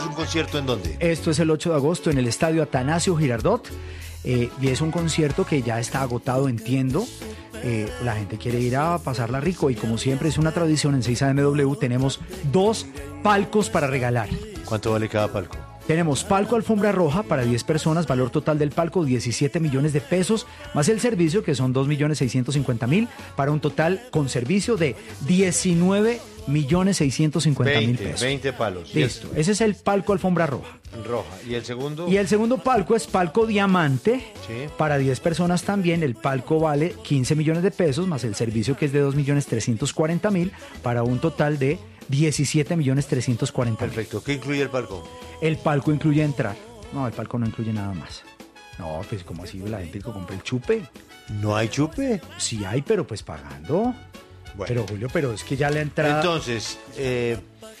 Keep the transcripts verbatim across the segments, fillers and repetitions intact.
¿Un concierto en dónde? Esto es el ocho de agosto en el estadio Atanasio Girardot. Eh, y es un concierto que ya está agotado, entiendo. Eh, la gente quiere ir a pasarla rico y como siempre es una tradición en seis A M W tenemos dos palcos para regalar. ¿Cuánto vale cada palco? Tenemos palco alfombra roja para diez personas, valor total del palco diecisiete millones de pesos, más el servicio que son dos millones seiscientos cincuenta mil, para un total con servicio de diecinueve millones seiscientos cincuenta mil pesos. veinte palos. Listo, ese es el palco alfombra roja. Roja. ¿Y el segundo? Y el segundo palco es palco diamante, Sí. para diez personas también. El palco vale quince millones de pesos, más el servicio que es de dos millones trescientos cuarenta mil, para un total de diecisiete millones trescientos cuarenta mil. Perfecto. ¿Qué incluye el palco? El palco incluye entrar. No, el palco no incluye nada más. No, pues como así la gente que compra el chupe. ¿No hay chupe? Sí hay, pero pues pagando. Bueno. Pero Julio, pero es que ya la entrada... Entonces, eh,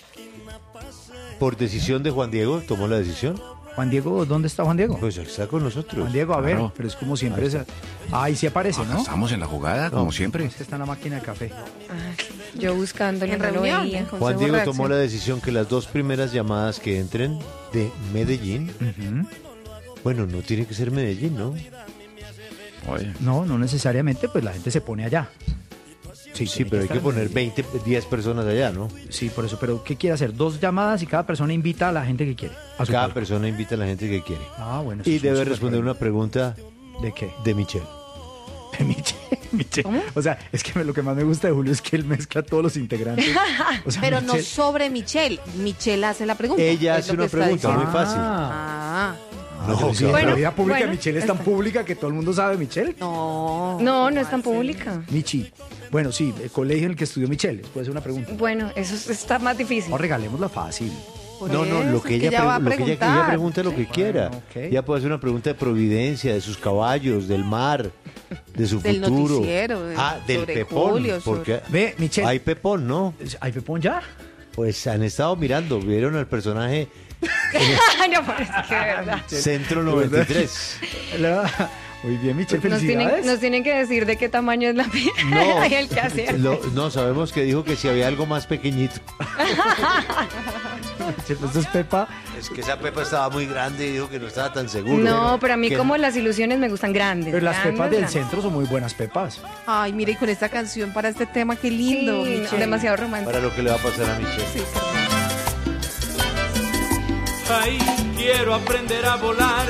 por decisión de Juan Diego, tomó la decisión. Juan Diego, ¿dónde está Juan Diego? Pues está con nosotros. Juan Diego, a ver, Claro. pero es como siempre. Esa... Ahí sí aparece, Acá ¿no? estamos en la jugada, como siempre. Es que está en la máquina de café. Yo buscándolo, En no lo reunión. veía. Juan Diego tomó la decisión que las dos primeras llamadas que entren de Medellín, Ujú. bueno, no tiene que ser Medellín, ¿no? Oye, No, no necesariamente, pues la gente se pone allá. Sí, tiene pero hay estar que poner veinte, diez personas allá, ¿no? Sí, por eso. Pero ¿qué quiere hacer? Dos llamadas y cada persona invita a la gente que quiere. A su Cada palco. persona invita a la gente que quiere. Ah, bueno. eso Y es debe súper responder bueno. una pregunta ¿De qué? de Michelle. De Michelle. Michelle. O sea, es que me- lo que más me gusta de Julio es que él mezcla a todos los integrantes. O sea, Pero no Michelle- sobre Michelle. Michelle hace la pregunta. Ella es hace lo una que está pregunta muy diciendo. fácil. Ah, Ah, No, yo decía, claro. la Bueno, vida pública de bueno, Michelle es tan pública que todo el mundo sabe Michelle. no. No, no es tan pública. Michi. Bueno, sí, el colegio en el que estudió Michelle. Puede ser una pregunta. Bueno, eso es- está más difícil. No, regalémosla fácil. Por No, no, eso, lo es que ella, ella va a pre- lo que ella, que ella preguntar. pregunte lo que quiera. Bueno, ok. Ella puede hacer una pregunta de providencia, de sus caballos, del mar, de su Del futuro. noticiero, de- Ah, del sobre pepón. Julio, sobre- Porque Ve, Michelle. hay pepón, ¿no? ¿Hay Pepón ya? Pues han estado mirando, vieron al personaje No, parece que de verdad. Centro noventa y tres. La- Muy bien, Michelle, Nos tienen, felicidades. nos tienen que decir de qué tamaño es la piel. No, Hay el que hacer. lo- no, sabemos que dijo que si había algo más pequeñito. Michelle, esto es Pepa. Es que esa pepa estaba muy grande y dijo que no estaba tan seguro. No, pero a mí que- como las ilusiones me gustan grandes. Pero las grandes, Pepas del grandes. centro son muy buenas Pepas. Ay, mire, y con esta canción para este tema, qué Sí, lindo, no, Michelle. demasiado romántico. Para lo que le va a pasar a Michelle. Sí, Ay, quiero aprender a volar.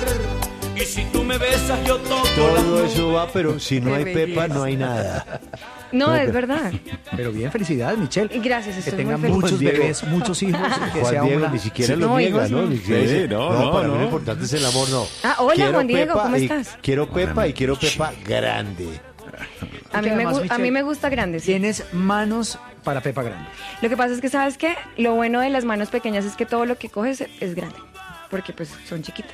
Y si tú me besas, yo toco las Todo eso nubes. va, pero si no Qué hay pepa, belleza. no hay nada. No, es verdad. Pero bien, felicidades, Michelle. Gracias, Que estoy tengan muy feliz. muchos Juan Diego. bebés, muchos hijos. Que Juan sea Diego una... ni siquiera Sí, lo no, niega, hijos ¿no? no. Ni siquiera Sí, dice, no, no, no, para mí no. lo importante es el amor, no. Ah, hola, Quiero Juan Diego, pepa ¿cómo y- estás? Quiero pepa Hola, y quiero Michi. pepa grande. A mí, me, además, gu- a Michelle, mí me gusta grande, sí. Tienes manos para Pepa grande. Lo que pasa es que, ¿sabes qué? Lo bueno de las manos pequeñas es que todo lo que coges es grande. Porque pues son chiquitas.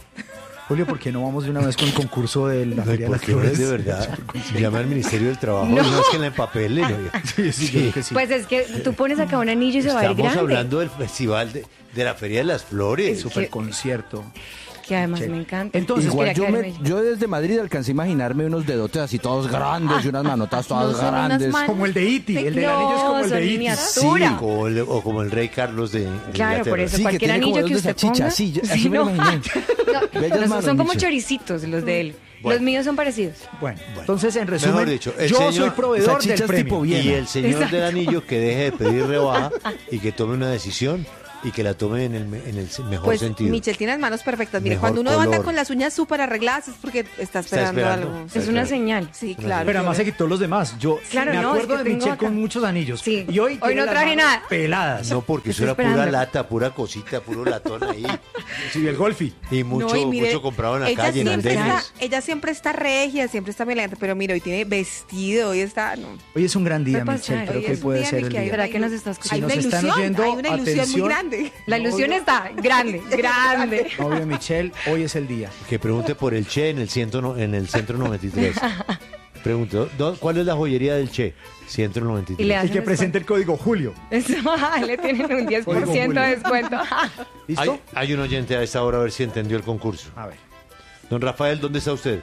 Julio, ¿por qué no vamos de una vez con el concurso de la No, Feria de las porque no es Flores? de verdad. Llama al Ministerio del Trabajo. No, es que la empapele. ¿no? Sí, sí, yo creo que sí. Pues es que tú pones acá un anillo y se va a ir Estamos grande. hablando del festival de, de la Feria de las Flores. Super que- concierto. Que además Che. me encanta. Entonces, Quería Igual yo, quedarme me- ahí. yo desde Madrid alcancé a imaginarme unos dedotes así todos grandes y unas manotas todas No son unas grandes. manos. Como el de Iti, el del No, anillo es como el son de Iti. miniaturas. Sí, Dura. como el- o como el rey Carlos de, de Claro, Inglaterra. por eso. Sí, que cualquier tiene como anillo que dedos de usted ponga. salchicha, sí, yo- así Sí, me lo no. imaginé. No, Bellas no, manos, son como Michelle. choricitos los de él. Bueno. Los míos son parecidos. Bueno, entonces, en resumen, Mejor dicho, el yo señor- soy proveedor del salchichas premio. tipo bien. Y el señor Exacto. del anillo que deje de pedir rebaja y que tome una decisión y que la tome en el, me- en el mejor Pues sentido. Michelle tiene las manos perfectas. Mire, Mejor cuando uno color. anda con las uñas súper arregladas es porque está esperando, esperando. algo. Está Es una claro. señal. Sí, claro. Pero además se quitó los demás. Yo Claro, me no, acuerdo es que de tengo Michelle acá. con muchos anillos. Sí. Y hoy, Hoy tiene no las traje manos nada. peladas. No, porque eso Estoy era pura esperando. lata, pura cosita, puro latón ahí. Sí, el golfi. Y mucho, No, y mire, mucho comprado en la ella calle, en siempre está, andenes. ella siempre está regia, siempre está muy elegante, pero mire, hoy tiene vestido, hoy está... No. Hoy es un gran día, Puede Michelle. pasar. Creo Hoy que hoy es un puede día ser en el que hay día. ¿Será una que nos ilu- está escuchando? Hay Si una nos están ilusión, oyendo, hay una ilusión atención. muy grande. La ilusión está grande, grande. Novio de Michelle, hoy es el día. Que pregunte por el Che en el, ciento, no- en el Centro noventa y tres. Pregunte, ¿dó- ¿cuál es la joyería del Che? Centro noventa y tres. Y le Y hacen que presente el código Julio. Eso, le tienen un diez por ciento de descuento. ¿Listo? Hay, hay un oyente a esta hora a ver si entendió el concurso. A ver. Don Rafael, ¿dónde está usted?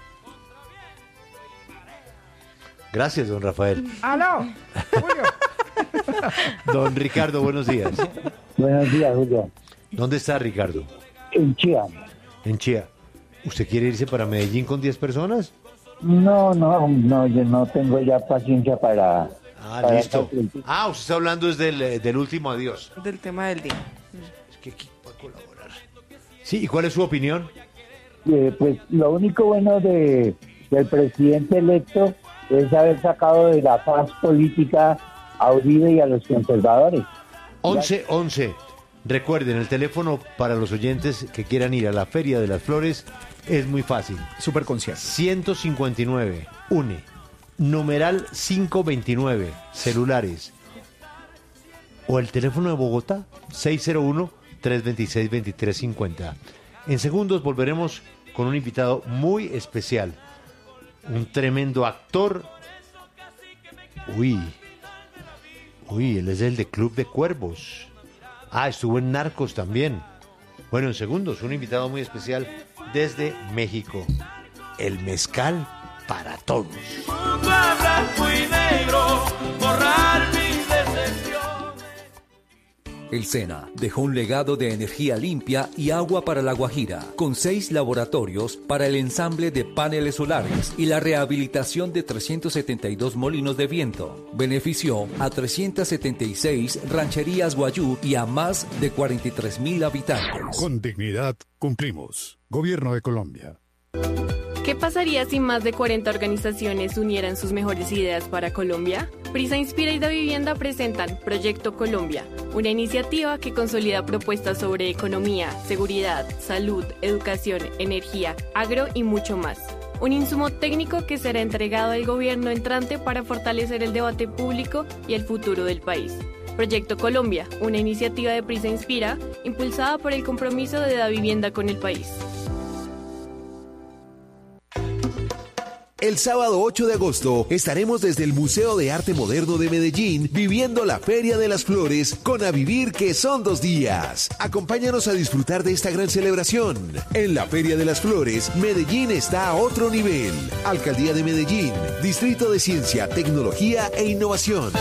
Gracias, don Rafael. ¡Aló! Julio. Don Ricardo, buenos días. Buenos días, Julio. ¿Dónde está Ricardo? En Chía. En Chía. ¿Usted quiere irse para Medellín con diez personas? No, no, no, yo no tengo ya paciencia para... Ah, para listo. esta- Ah, usted está hablando desde el del último adiós. Del tema del día. Es que aquí va a colaborar. Sí, ¿y cuál es su opinión? Eh, pues lo único bueno de del presidente electo es haber sacado de la paz política a Uribe y a los conservadores. once once. Recuerden, el teléfono para los oyentes que quieran ir a la Feria de las Flores es muy fácil. Super concierto. ciento cincuenta y nueve, UNE, numeral quinientos veintinueve, celulares. O el teléfono de Bogotá, seis cero uno, tres dos seis, dos tres cinco cero. En segundos volveremos con un invitado muy especial. Un tremendo actor. Uy, uy, él es el de Club de Cuervos. Ah, estuvo en Narcos también. Bueno, en segundos, un invitado muy especial desde México. El mezcal para todos. Mundo a blanco y negro, borrar mis decepciones. El SENA dejó un legado de energía limpia y agua para La Guajira, con seis laboratorios para el ensamble de paneles solares y la rehabilitación de trescientos setenta y dos molinos de viento. Benefició a trescientas setenta y seis rancherías guayú y a más de cuarenta y tres mil habitantes. Con dignidad cumplimos. Gobierno de Colombia. ¿Qué pasaría si más de cuarenta organizaciones unieran sus mejores ideas para Colombia? Prisa Inspira y Da Vivienda presentan Proyecto Colombia, una iniciativa que consolida propuestas sobre economía, seguridad, salud, educación, energía, agro y mucho más. Un insumo técnico que será entregado al gobierno entrante para fortalecer el debate público y el futuro del país. Proyecto Colombia, una iniciativa de Prisa Inspira, impulsada por el compromiso de Da Vivienda con el país. El sábado ocho de agosto estaremos desde el Museo de Arte Moderno de Medellín viviendo la Feria de las Flores con A Vivir, que son dos días. Acompáñanos a disfrutar de esta gran celebración. En la Feria de las Flores, Medellín está a otro nivel. Alcaldía de Medellín, Distrito de Ciencia, Tecnología e Innovación.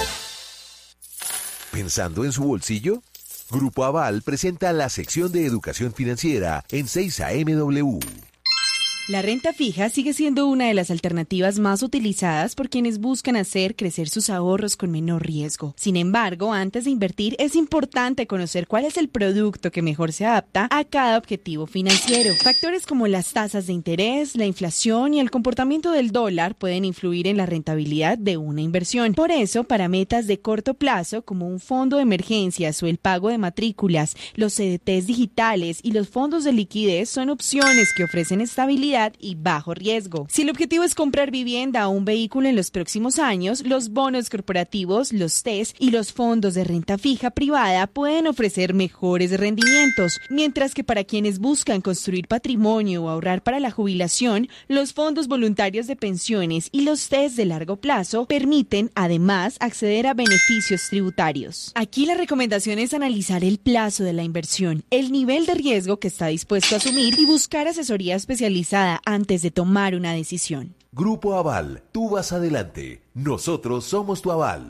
¿Pensando en su bolsillo? Grupo Aval presenta la sección de educación financiera en seis A M W. La renta fija sigue siendo una de las alternativas más utilizadas por quienes buscan hacer crecer sus ahorros con menor riesgo. Sin embargo, antes de invertir es importante conocer cuál es el producto que mejor se adapta a cada objetivo financiero. Factores como las tasas de interés, la inflación y el comportamiento del dólar pueden influir en la rentabilidad de una inversión. Por eso, para metas de corto plazo como un fondo de emergencias o el pago de matrículas, los C D Ts digitales y los fondos de liquidez son opciones que ofrecen estabilidad y bajo riesgo. Si el objetivo es comprar vivienda o un vehículo en los próximos años, los bonos corporativos, los T E S y los fondos de renta fija privada pueden ofrecer mejores rendimientos, mientras que para quienes buscan construir patrimonio o ahorrar para la jubilación, los fondos voluntarios de pensiones y los T E S de largo plazo permiten además acceder a beneficios tributarios. Aquí la recomendación es analizar el plazo de la inversión, el nivel de riesgo que está dispuesto a asumir y buscar asesoría especializada antes de tomar una decisión. Grupo Aval, tú vas adelante. Nosotros somos tu aval.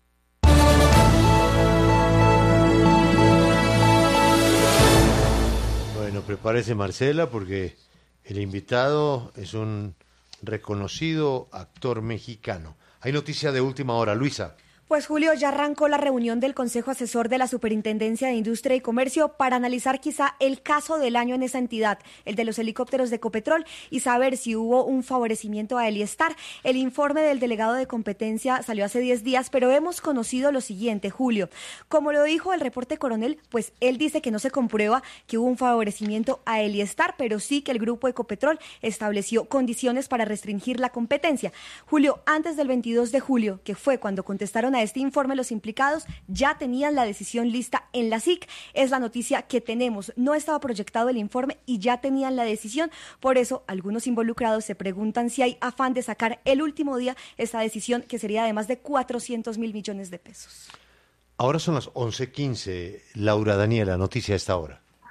Bueno, prepárese Marcela porque el invitado es un reconocido actor mexicano. Hay noticia de última hora, Luisa. Pues Julio, ya arrancó la reunión del Consejo Asesor de la Superintendencia de Industria y Comercio para analizar quizá el caso del año en esa entidad, el de los helicópteros de Ecopetrol, y saber si hubo un favorecimiento a Eliestar. El informe del delegado de competencia salió hace diez días, pero hemos conocido lo siguiente, Julio. Como lo dijo el reporte coronel, pues él dice que no se comprueba que hubo un favorecimiento a Eliestar, pero sí que el grupo Ecopetrol estableció condiciones para restringir la competencia. Julio, antes del veintidós de julio, que fue cuando contestaron a este informe, los implicados ya tenían la decisión lista en la S I C. Es la noticia que tenemos. No estaba proyectado el informe y ya tenían la decisión. Por eso, algunos involucrados se preguntan si hay afán de sacar el último día esta decisión, que sería de más de cuatrocientos mil millones de pesos. Ahora son las once quince. Laura Daniela, noticia a esta hora.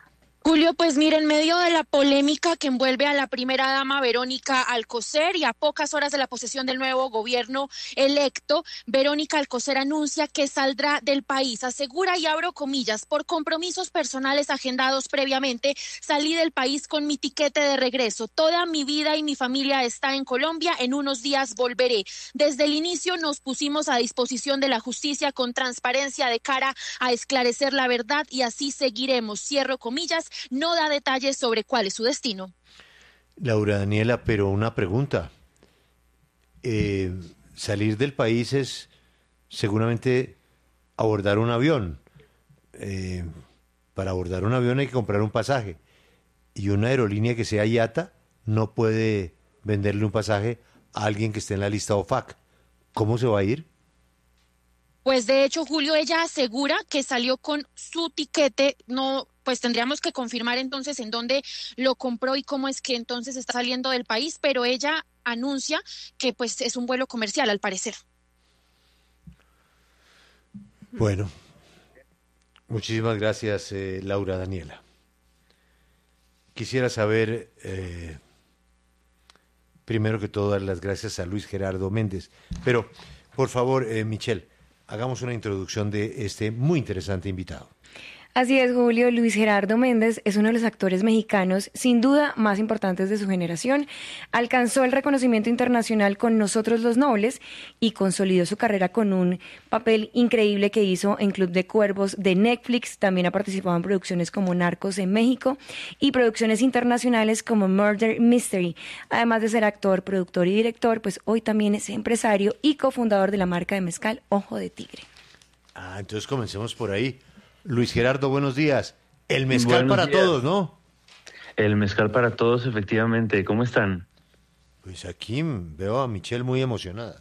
Julio, pues mira, en medio de la polémica que envuelve a la primera dama Verónica Alcocer y a pocas horas de la posesión del nuevo gobierno electo, Verónica Alcocer anuncia que saldrá del país. Asegura, y abro comillas, por compromisos personales agendados previamente, salí del país con mi tiquete de regreso. Toda mi vida y mi familia está en Colombia. En unos días volveré. Desde el inicio nos pusimos a disposición de la justicia con transparencia de cara a esclarecer la verdad y así seguiremos. Cierro comillas. No da detalles sobre cuál es su destino. Laura Daniela, pero una pregunta. Eh, salir del país es seguramente abordar un avión. Eh, para abordar un avión hay que comprar un pasaje. Y una aerolínea que sea I A T A no puede venderle un pasaje a alguien que esté en la lista O F A C. ¿Cómo se va a ir? Pues de hecho, Julio, ella asegura que salió con su tiquete. No, pues tendríamos que confirmar entonces en dónde lo compró y cómo es que entonces está saliendo del país, pero ella anuncia que pues es un vuelo comercial, al parecer. Bueno, muchísimas gracias, eh, Laura Daniela. Quisiera saber, eh, primero que todo, dar las gracias a Luis Gerardo Méndez, pero por favor, eh, Michelle, hagamos una introducción de este muy interesante invitado. Así es, Julio. Luis Gerardo Méndez es uno de los actores mexicanos, sin duda, más importantes de su generación. Alcanzó el reconocimiento internacional con Nosotros los Nobles y consolidó su carrera con un papel increíble que hizo en Club de Cuervos de Netflix. También ha participado en producciones como Narcos en México y producciones internacionales como Murder Mystery. Además de ser actor, productor y director, pues hoy también es empresario y cofundador de la marca de mezcal Ojo de Tigre. Ah, entonces comencemos por ahí. Luis Gerardo, buenos días. El mezcal Buenos para días. todos, ¿no? El mezcal para todos, efectivamente. ¿Cómo están? Pues aquí veo a Michelle muy emocionada.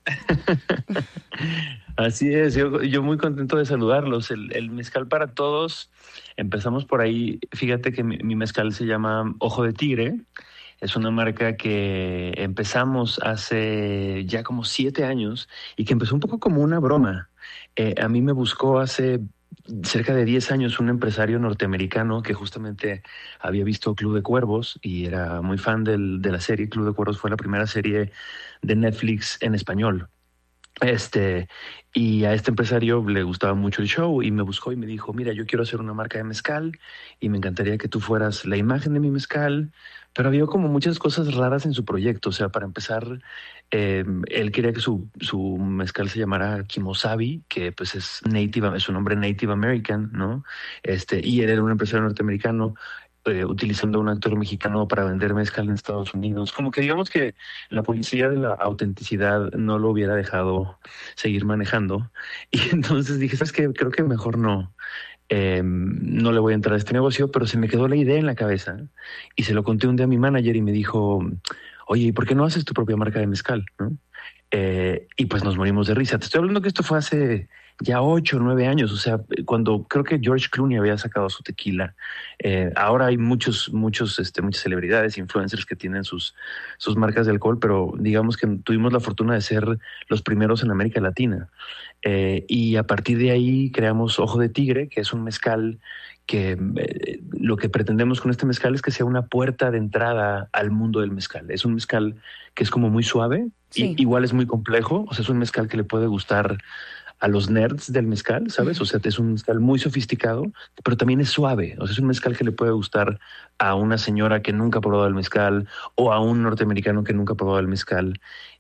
Así es, yo, yo muy contento de saludarlos. El, el mezcal para todos, empezamos por ahí. Fíjate que mi, mi mezcal se llama Ojo de Tigre. Es una marca que empezamos hace ya como siete años y que empezó un poco como una broma. Eh, a mí me buscó hace cerca de diez años un empresario norteamericano que justamente había visto Club de Cuervos y era muy fan del, de la serie. Club de Cuervos fue la primera serie de Netflix en español. Este, y a este empresario le gustaba mucho el show y me buscó y me dijo, mira, yo quiero hacer una marca de mezcal y me encantaría que tú fueras la imagen de mi mezcal, pero había como muchas cosas raras en su proyecto. O sea, para empezar, eh, él quería que su, su mezcal se llamara Kimosabi, que pues es native, es un nombre Native American, ¿no? Este, y él era un empresario norteamericano. Eh, utilizando un actor mexicano para vender mezcal en Estados Unidos. Como que digamos que la policía de la autenticidad no lo hubiera dejado seguir manejando. Y entonces dije, ¿sabes qué? Creo que mejor no. Eh, no le voy a entrar a este negocio, pero se me quedó la idea en la cabeza. Y se lo conté un día a mi manager y me dijo, oye, ¿y por qué no haces tu propia marca de mezcal? ¿No? Eh, y pues nos morimos de risa. Te estoy hablando que esto fue hace ya ocho o nueve años, o sea, cuando creo que George Clooney había sacado su tequila. Eh, ahora hay muchos, muchos, este, muchas celebridades, influencers que tienen sus, sus marcas de alcohol, pero digamos que tuvimos la fortuna de ser los primeros en América Latina. Eh, y a partir de ahí creamos Ojo de Tigre, que es un mezcal que eh, lo que pretendemos con este mezcal es que sea una puerta de entrada al mundo del mezcal. Es un mezcal que es como muy suave, sí. Y igual es muy complejo, o sea, es un mezcal que le puede gustar a los nerds del mezcal, ¿sabes? O sea, es un mezcal muy sofisticado, pero también es suave. O sea, es un mezcal que le puede gustar a una señora que nunca ha probado el mezcal o a un norteamericano que nunca ha probado el mezcal.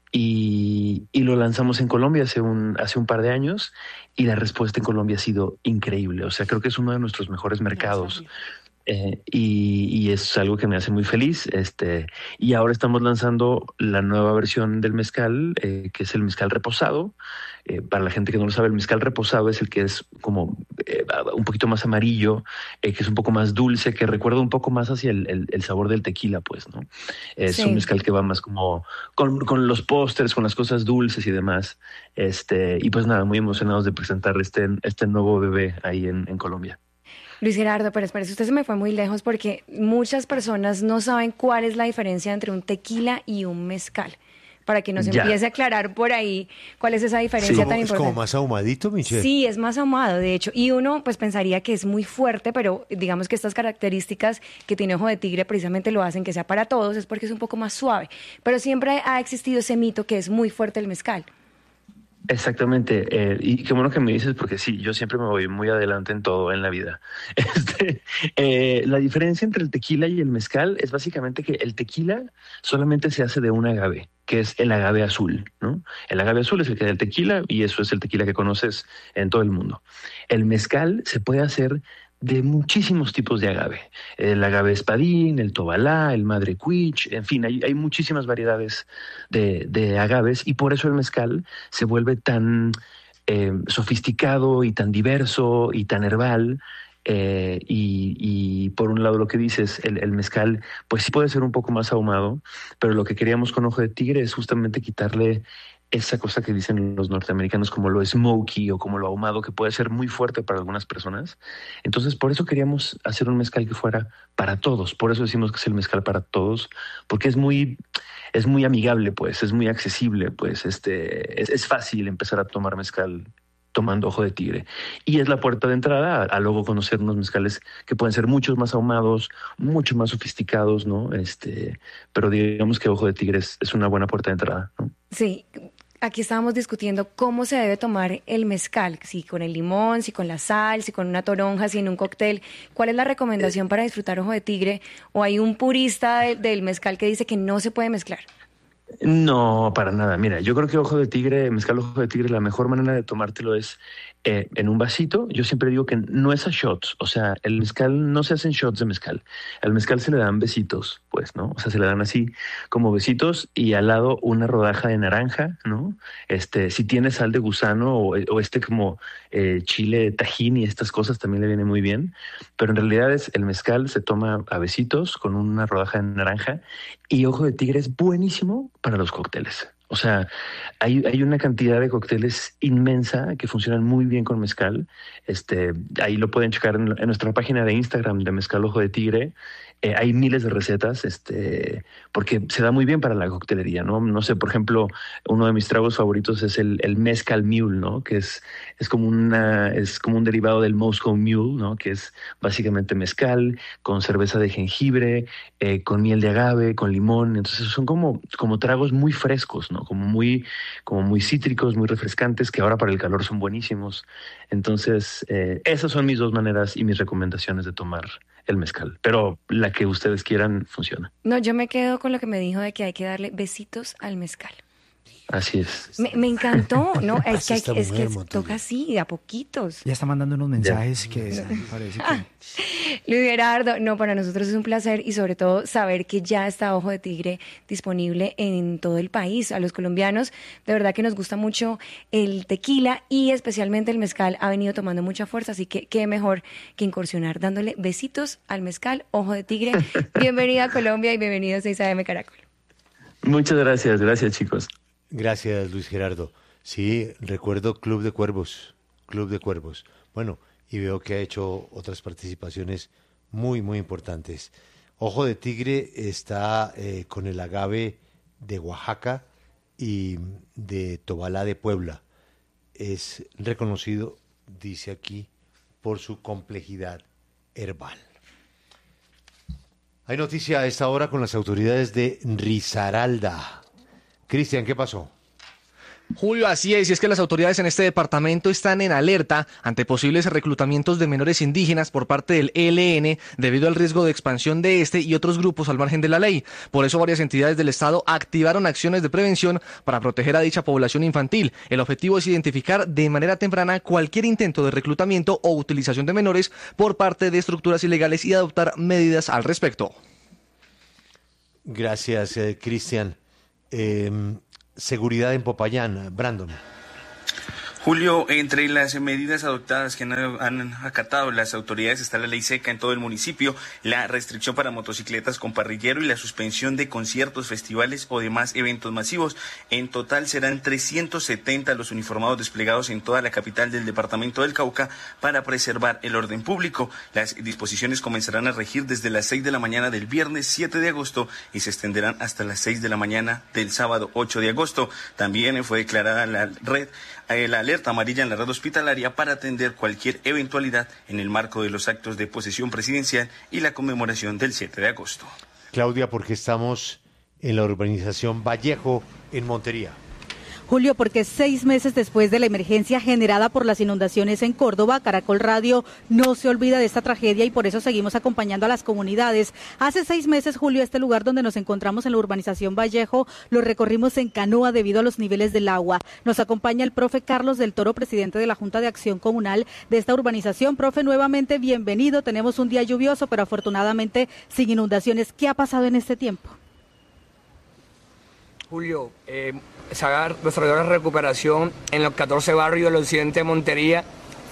Y, y lo lanzamos en Colombia hace un, hace un par de años y la respuesta en Colombia ha sido increíble. O sea, creo que es uno de nuestros mejores mercados. Eh, y, y es algo que me hace muy feliz. Este, y ahora estamos lanzando la nueva versión del mezcal, eh, que es el mezcal reposado. Eh, para la gente que no lo sabe, el mezcal reposado es el que es como eh, un poquito más amarillo, eh, que es un poco más dulce, que recuerda un poco más hacia el, el, el sabor del tequila, pues, ¿no? Es sí. un mezcal que va más como con, con los pósters, con las cosas dulces y demás. Este, y pues nada, muy emocionados de presentar este, este nuevo bebé ahí en, en Colombia. Luis Gerardo, pero espera, usted se me fue muy lejos porque muchas personas no saben cuál es la diferencia entre un tequila y un mezcal. para que nos Ya. empiece a aclarar por ahí cuál es esa diferencia Sí, tan es importante. como más ahumadito, Michelle. Sí, es más ahumado, de hecho. Y uno pues pensaría que es muy fuerte, pero digamos que estas características que tiene Ojo de Tigre precisamente lo hacen que sea para todos, es porque es un poco más suave. Pero siempre ha existido ese mito que es muy fuerte el mezcal. Exactamente, eh, y qué bueno que me dices porque sí, yo siempre me voy muy adelante en todo en la vida. Este, eh, la diferencia entre el tequila y el mezcal es básicamente que el tequila solamente se hace de un agave, que es el agave azul, ¿no? El agave azul es el que da el tequila y eso es el tequila que conoces en todo el mundo. El mezcal se puede hacer de muchísimos tipos de agave. El agave espadín, el tobalá, el madre cuich, en fin, hay, hay muchísimas variedades de, de agaves y por eso el mezcal se vuelve tan eh, sofisticado y tan diverso y tan herbal. Eh, y, y por un lado lo que dices, el, el mezcal pues sí puede ser un poco más ahumado, pero lo que queríamos con Ojo de Tigre es justamente quitarle esa cosa que dicen los norteamericanos como lo smoky o como lo ahumado, que puede ser muy fuerte para algunas personas. Entonces, por eso queríamos hacer un mezcal que fuera para todos. Por eso decimos que es el mezcal para todos, porque es muy, es muy amigable, pues, es muy accesible, pues, este, es, es fácil empezar a tomar mezcal tomando Ojo de Tigre. Y es la puerta de entrada a, a luego conocer unos mezcales que pueden ser mucho más ahumados, mucho más sofisticados, ¿no? Este, pero digamos que Ojo de Tigre es, es una buena puerta de entrada, ¿no? Sí, aquí estábamos discutiendo cómo se debe tomar el mezcal, si con el limón, si con la sal, si con una toronja, si en un cóctel. ¿Cuál es la recomendación para disfrutar Ojo de Tigre? ¿O hay un purista de, del mezcal que dice que no se puede mezclar? No, para nada. Mira, yo creo que Ojo de Tigre, mezcal Ojo de Tigre, la mejor manera de tomártelo es eh, en un vasito. Yo siempre digo que no es a shots, o sea, el mezcal no se hacen shots de mezcal. Al mezcal se le dan besitos, pues, ¿no? O sea, se le dan así como besitos y al lado una rodaja de naranja, ¿no? Este, si tiene sal de gusano o, o este como eh, chile tajín y estas cosas también le viene muy bien. Pero en realidad es el mezcal se toma a besitos con una rodaja de naranja y Ojo de Tigre es buenísimo para los cócteles. O sea, hay, hay una cantidad de cócteles inmensa que funcionan muy bien con mezcal. Este, ahí lo pueden checar en, en nuestra página de Instagram de Mezcal Ojo de Tigre. Eh, hay miles de recetas, este, porque se da muy bien para la coctelería, ¿no? No sé, por ejemplo, uno de mis tragos favoritos es el, el Mezcal Mule, ¿no? Que es, es como una, es como un derivado del Moscow Mule, ¿no? Que es básicamente mezcal con cerveza de jengibre, eh, con miel de agave, con limón. Entonces son como, como tragos muy frescos, ¿no? Como muy, como muy cítricos, muy refrescantes, que ahora para el calor son buenísimos. Entonces, eh, esas son mis dos maneras y mis recomendaciones de tomar el mezcal, pero la que ustedes quieran funciona. No, yo me quedo con lo que me dijo de que hay que darle besitos al mezcal. Así es. Me, me encantó, ¿no? Es que, hay, Esta es que mujer, toca así, de a poquitos. Ya está mandando unos mensajes que me parece que... Ah, Luis Gerardo, no, para nosotros es un placer y sobre todo saber que ya está Ojo de Tigre disponible en todo el país. A los colombianos, de verdad que nos gusta mucho el tequila y especialmente el mezcal ha venido tomando mucha fuerza, así que qué mejor que incursionar dándole besitos al mezcal Ojo de Tigre. Bienvenida a Colombia y bienvenido a seis A M Caracol. Muchas gracias, gracias chicos. Gracias, Luis Gerardo. Sí, recuerdo Club de Cuervos, Club de Cuervos. Bueno, y veo que ha hecho otras participaciones muy, muy importantes. Ojo de Tigre está eh, con el agave de Oaxaca y de Tobalá de Puebla. Es reconocido, dice aquí, por su complejidad herbal. Hay noticia a esta hora con las autoridades de Risaralda. Cristian, ¿qué pasó? Julio, así es, y es que las autoridades en este departamento están en alerta ante posibles reclutamientos de menores indígenas por parte del E L N debido al riesgo de expansión de este y otros grupos al margen de la ley. Por eso varias entidades del Estado activaron acciones de prevención para proteger a dicha población infantil. El objetivo es identificar de manera temprana cualquier intento de reclutamiento o utilización de menores por parte de estructuras ilegales y adoptar medidas al respecto. Gracias, eh, Cristian. Eh, seguridad en Popayán, Brandon. Julio, entre las medidas adoptadas que han, han acatado las autoridades está la ley seca en todo el municipio, la restricción para motocicletas con parrillero y la suspensión de conciertos, festivales o demás eventos masivos. En total serán trescientos setenta los uniformados desplegados en toda la capital del departamento del Cauca para preservar el orden público. Las disposiciones comenzarán a regir desde las seis de la mañana del viernes siete de agosto y se extenderán hasta las seis de la mañana del sábado ocho de agosto. También fue declarada la red la alerta amarilla en la red hospitalaria para atender cualquier eventualidad en el marco de los actos de posesión presidencial y la conmemoración del siete de agosto. Claudia, porque estamos en la urbanización Vallejo, en Montería. Julio, porque seis meses después de la emergencia generada por las inundaciones en Córdoba, Caracol Radio no se olvida de esta tragedia y por eso seguimos acompañando a las comunidades. Hace seis meses, Julio, este lugar donde nos encontramos en la urbanización Vallejo, lo recorrimos en canoa debido a los niveles del agua. Nos acompaña el profe Carlos del Toro, presidente de la Junta de Acción Comunal de esta urbanización. Profe, nuevamente bienvenido. Tenemos un día lluvioso, pero afortunadamente sin inundaciones. ¿Qué ha pasado en este tiempo? Julio, eh, se ha desarrollado la recuperación en los catorce barrios del occidente de Montería,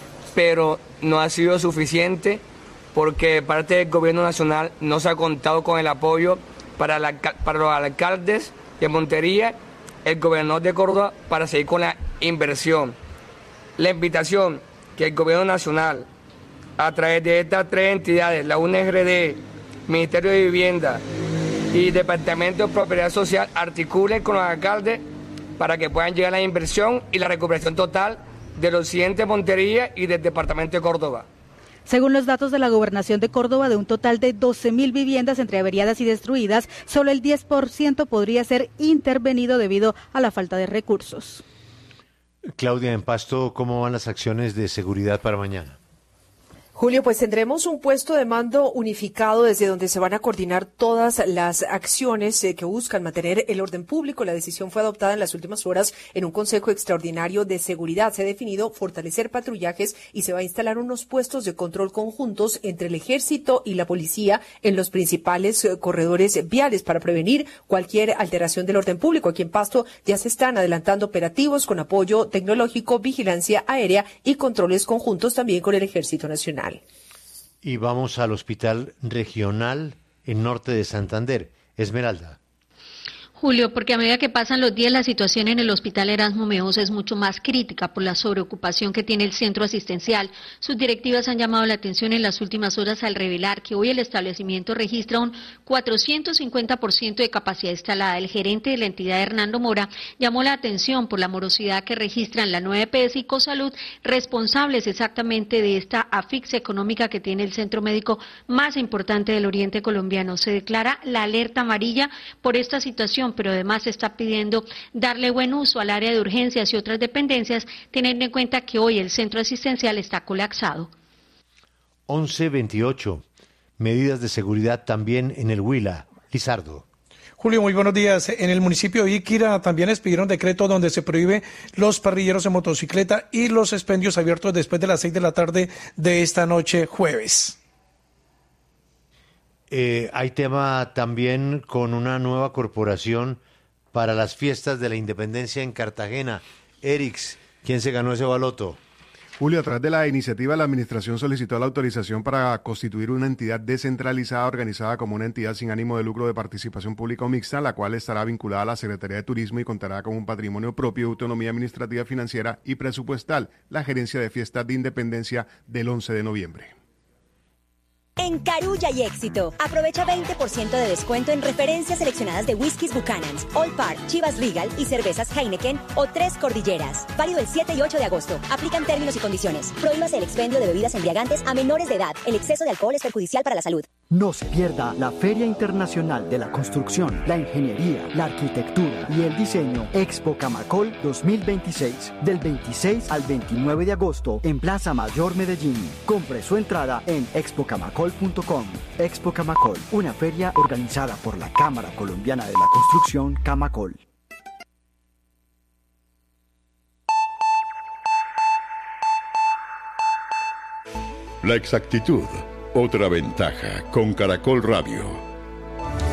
pero no ha sido suficiente porque parte del gobierno nacional no se ha contado con el apoyo para, la, para los alcaldes de Montería, el gobernador de Córdoba, para seguir con la inversión. La invitación que el gobierno nacional, a través de estas tres entidades, la U N R D, Ministerio de Vivienda y Departamento de Propiedad Social, articulen con los alcaldes para que puedan llegar a la inversión y la recuperación total del occidente de Montería y del departamento de Córdoba. Según los datos de la Gobernación de Córdoba, de un total de doce mil viviendas entre averiadas y destruidas, solo el diez por ciento podría ser intervenido debido a la falta de recursos. Claudia, en Pasto, ¿cómo van las acciones de seguridad para mañana? Julio, pues tendremos un puesto de mando unificado desde donde se van a coordinar todas las acciones eh, que buscan mantener el orden público. La decisión fue adoptada en las últimas horas en un Consejo Extraordinario de Seguridad. Se ha definido fortalecer patrullajes y se va a instalar unos puestos de control conjuntos entre el Ejército y la Policía en los principales eh, corredores viales para prevenir cualquier alteración del orden público. Aquí en Pasto ya se están adelantando operativos con apoyo tecnológico, vigilancia aérea y controles conjuntos también con el Ejército Nacional. Y vamos al Hospital Regional en Norte de Santander. Esmeralda. Julio, porque a medida que pasan los días la situación en el Hospital Erasmo Mejosa es mucho más crítica por la sobreocupación que tiene el centro asistencial. Sus directivas han llamado la atención en las últimas horas al revelar que hoy el establecimiento registra un cuatrocientos cincuenta por ciento de capacidad instalada. El gerente de la entidad, Hernando Mora, llamó la atención por la morosidad que registran la nueve E P S y Cosalud, responsables exactamente de esta asfixia económica que tiene el centro médico más importante del oriente colombiano. Se declara la alerta amarilla por esta situación, pero además se está pidiendo darle buen uso al área de urgencias y otras dependencias, teniendo en cuenta que hoy el centro asistencial está colapsado. once veintiocho. Medidas de seguridad también en el Huila. Lizardo. Julio, muy buenos días. En el municipio de Iquira también expidieron decreto donde se prohíbe los parrilleros en motocicleta y los expendios abiertos después de las seis de la tarde de esta noche jueves. Eh, hay tema también con una nueva corporación para las fiestas de la independencia en Cartagena. Erix, ¿quién se ganó ese baloto? Julio, a través de la iniciativa, la administración solicitó la autorización para constituir una entidad descentralizada organizada como una entidad sin ánimo de lucro de participación pública o mixta, la cual estará vinculada a la Secretaría de Turismo y contará con un patrimonio propio, autonomía administrativa, financiera y presupuestal. La gerencia de fiestas de independencia del once de noviembre. En Carulla y Éxito, aprovecha veinte por ciento de descuento en referencias seleccionadas de whiskies Buchanan's, Old Parr, Chivas Regal y cervezas Heineken o Tres Cordilleras. Válido el siete y ocho de agosto. Aplican términos y condiciones. Prohíbase el expendio de bebidas embriagantes a menores de edad. El exceso de alcohol es perjudicial para la salud. No se pierda la Feria Internacional de la Construcción, la Ingeniería, la Arquitectura y el Diseño Expo Camacol dos mil veintiséis, del veintiséis al veintinueve de agosto en Plaza Mayor Medellín. Compre su entrada en expo camacol punto com. Expo Camacol, una feria organizada por la Cámara Colombiana de la Construcción, Camacol. La exactitud, otra ventaja con Caracol Radio.